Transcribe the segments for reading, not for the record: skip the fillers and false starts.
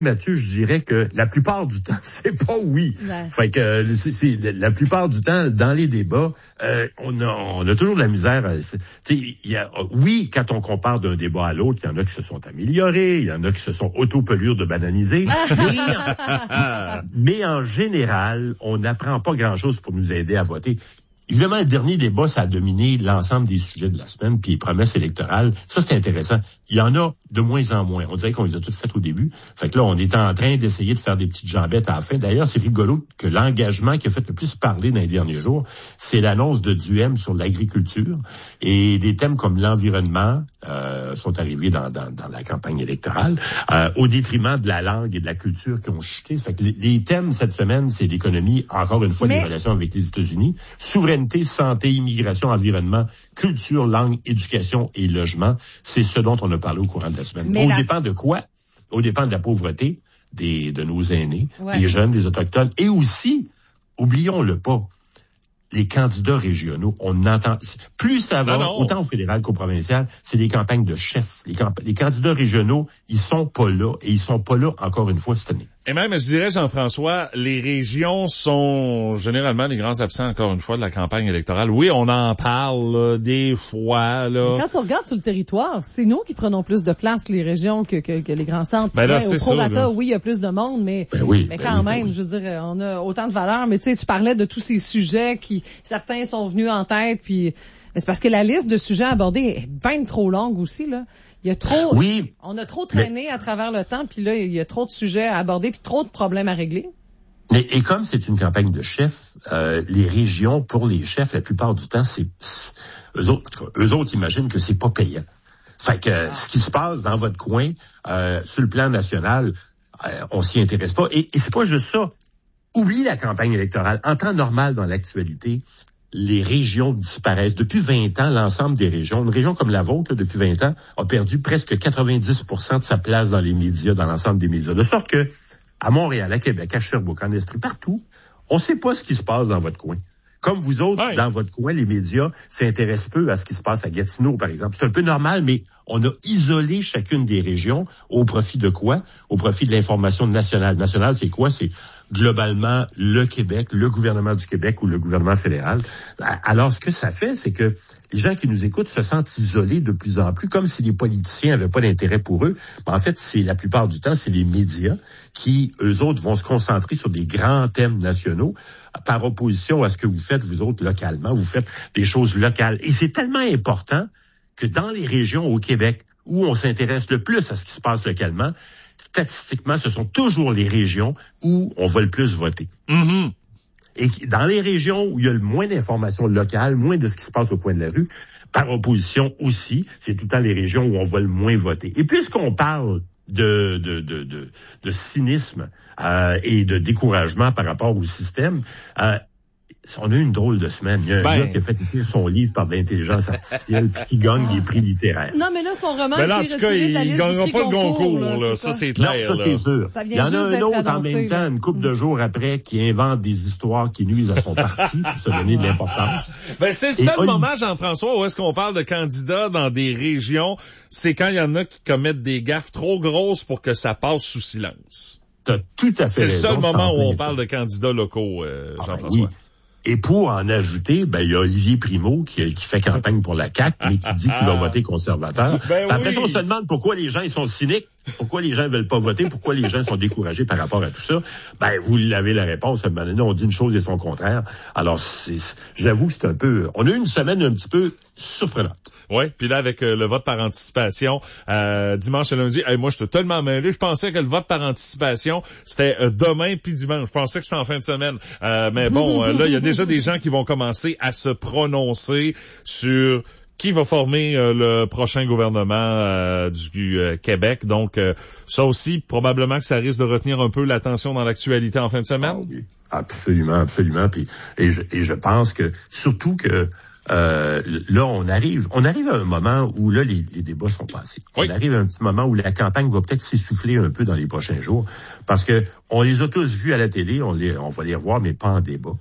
Mathieu, je dirais que la plupart du temps, c'est pas oui. Ouais. Fait que la plupart du temps, dans les débats, on a toujours de la misère. Oui, quand on compare d'un débat à l'autre, il y en a qui se sont améliorés, il y en a qui se sont auto-pelures de bananisés. mais en général, on n'apprend pas grand-chose pour nous aider à voter. Évidemment, le dernier débat, ça a dominé l'ensemble des sujets de la semaine, puis les promesses électorales. Ça, c'est intéressant. Il y en a de moins en moins. On dirait qu'on les a toutes faites au début. Fait que là, on est en train d'essayer de faire des petites jambettes à la fin. D'ailleurs, c'est rigolo que l'engagement qui a fait le plus parler dans les derniers jours, c'est l'annonce de Duhem sur l'agriculture. Et des thèmes comme l'environnement sont arrivés dans la campagne électorale, au détriment de la langue et de la culture qui ont chuté. Fait que les thèmes cette semaine, c'est l'économie, encore une fois, les relations avec les États-Unis, souveraineté, santé, immigration, environnement, culture, langue, éducation et logement. C'est ce dont on a parlé au courant de la semaine. Dépend de quoi? Au dépend de la pauvreté de nos aînés, des jeunes, des autochtones, et aussi, oublions-le pas, les candidats régionaux, on entend, plus ça va, autant au fédéral qu'au provincial, c'est des campagnes de chefs. Les candidats régionaux, ils sont pas là, et ils sont pas là encore une fois cette année. Et même, je dirais, Jean-François, les régions sont généralement les grands absents, encore une fois, de la campagne électorale. Oui, on en parle là, des fois. Là. Mais quand on regarde sur le territoire, c'est nous qui prenons plus de place, les régions, que les grands centres. Ben là, c'est au prorata, ça, oui, il y a plus de monde, mais quand même, je veux dire, on a autant de valeur. Mais tu sais, tu parlais de tous ces sujets qui, certains sont venus en tête, puis c'est parce que la liste de sujets abordés est bien trop longue aussi, là. Il y a trop, on a trop traîné à travers le temps, puis là, il y a trop de sujets à aborder, puis trop de problèmes à régler. Et comme c'est une campagne de chefs, les régions, pour les chefs, la plupart du temps, eux autres imaginent que c'est pas payant. Fait que ce qui se passe dans votre coin, sur le plan national, on s'y intéresse pas. Et c'est pas juste ça. Oublie la campagne électorale. En temps normal dans l'actualité, les régions disparaissent. Depuis 20 ans, l'ensemble des régions, une région comme la vôtre, là, depuis 20 ans, a perdu presque 90% de sa place dans les médias, dans l'ensemble des médias. De sorte que, à Montréal, à Québec, à Sherbrooke, en Estrie, partout, on sait pas ce qui se passe dans votre coin. Comme vous autres, dans votre coin, les médias s'intéressent peu à ce qui se passe à Gatineau, par exemple. C'est un peu normal, mais on a isolé chacune des régions au profit de quoi? Au profit de l'information nationale. Nationale, c'est quoi? C'est globalement le Québec, le gouvernement du Québec ou le gouvernement fédéral. Alors, ce que ça fait, c'est que les gens qui nous écoutent se sentent isolés de plus en plus, comme si les politiciens n'avaient pas d'intérêt pour eux. En fait, la plupart du temps, c'est les médias qui, eux autres, vont se concentrer sur des grands thèmes nationaux par opposition à ce que vous faites, vous autres, localement. Vous faites des choses locales. Et c'est tellement important que dans les régions au Québec où on s'intéresse le plus à ce qui se passe localement, statistiquement, ce sont toujours les régions où on va le plus voter. Mm-hmm. Et dans les régions où il y a le moins d'informations locales, moins de ce qui se passe au coin de la rue, par opposition aussi, c'est tout le temps les régions où on va le moins voter. Et puisqu'on parle de cynisme et de découragement par rapport au système, on a eu une drôle de semaine. Il y a un gars qui a fait écrire son livre par de l'intelligence artificielle puis qui gagne des prix littéraires. Non, mais là, son roman là, en tout cas, il gagnera pas le Goncourt, là. Ça, c'est clair. Non, ça, c'est sûr. Ça il y en a un autre en même temps, une couple de jours après, qui invente des histoires qui nuisent à son parti pour se donner de l'importance. C'est le seul moment, Jean-François, où est-ce qu'on parle de candidats dans des régions, c'est quand il y en a qui commettent des gaffes trop grosses pour que ça passe sous silence. T'as tout à fait C'est le seul raison, moment où on parle de candidats locaux, Jean-François. Oui. Et pour en ajouter, il y a Olivier Primo qui fait campagne pour la CAQ, mais qui dit qu'il va voter conservateur. Après ça, on se demande pourquoi les gens ils sont cyniques, pourquoi les gens veulent pas voter, pourquoi les gens sont découragés par rapport à tout ça. Vous avez la réponse. Maintenant, on dit une chose et son contraire. Alors, j'avoue que c'est un peu... On a eu une semaine un petit peu surprenante. Oui, puis là, avec le vote par anticipation, dimanche et lundi, moi, j'étais tellement mêlé. Je pensais que le vote par anticipation, c'était demain puis dimanche. Je pensais que c'était en fin de semaine. Mais bon, là, il y a déjà des gens qui vont commencer à se prononcer sur qui va former le prochain gouvernement du Québec. Donc, ça aussi, probablement que ça risque de retenir un peu l'attention dans l'actualité en fin de semaine. Ah, oui. Absolument, absolument. Puis, et je pense que, surtout que là, on arrive à un moment où là, les débats sont passés. Oui. On arrive à un petit moment où la campagne va peut-être s'essouffler un peu dans les prochains jours, parce que on les a tous vus à la télé, on va les revoir, mais pas en débat.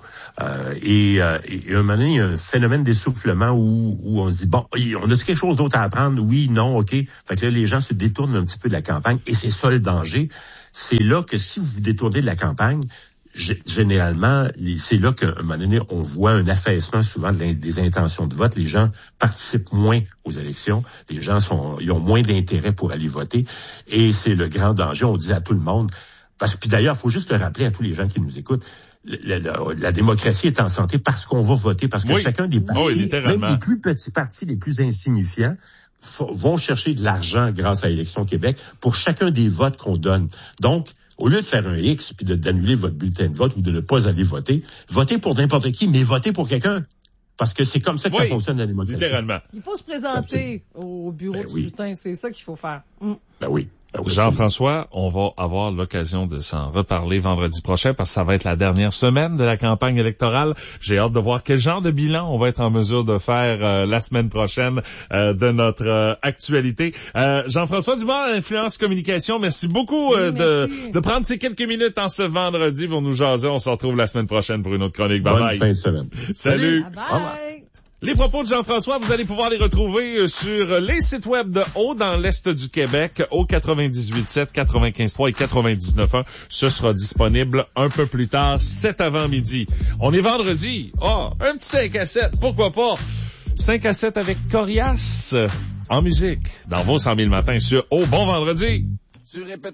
Et à un moment donné, il y a un phénomène d'essoufflement où on se dit, bon, on a quelque chose d'autre à apprendre? Oui, non, OK. Fait que là, les gens se détournent un petit peu de la campagne, et c'est ça le danger. c'est là que si vous vous détournez de la campagne, généralement, c'est là qu'à un moment donné, on voit un affaissement souvent des intentions de vote. Les gens participent moins aux élections. Les gens ils ont moins d'intérêt pour aller voter. Et c'est le grand danger. On dit à tout le monde. Puis d'ailleurs, il faut juste le rappeler à tous les gens qui nous écoutent. La démocratie est en santé parce qu'on va voter, parce que chacun des partis, même les plus petits partis, les plus insignifiants, vont chercher de l'argent grâce à l'élection Québec pour chacun des votes qu'on donne. Donc, au lieu de faire un X puis d'annuler votre bulletin de vote ou de ne pas aller voter, votez pour n'importe qui, mais votez pour quelqu'un. Parce que c'est comme ça que ça fonctionne la démocratie. Littéralement. Il faut se présenter au bureau de scrutin, c'est ça qu'il faut faire. Ben oui. Jean-François, on va avoir l'occasion de s'en reparler vendredi prochain parce que ça va être la dernière semaine de la campagne électorale. J'ai hâte de voir quel genre de bilan on va être en mesure de faire la semaine prochaine de notre actualité. Jean-François Dumas, Influence Communication, merci beaucoup de prendre ces quelques minutes en ce vendredi pour nous jaser. On se retrouve la semaine prochaine pour une autre chronique. Bye bye. Bonne fin de semaine. Salut. Bye bye. Les propos de Jean-François, vous allez pouvoir les retrouver sur les sites web de Haut dans l'Est du Québec, au 98.7, 95.3 et 99.1. Ce sera disponible un peu plus tard, cet avant-midi. On est vendredi. Un petit 5 à 7, pourquoi pas? 5 à 7 avec Corias en musique dans vos 100 000 matins sur Bon Vendredi. Tu répètes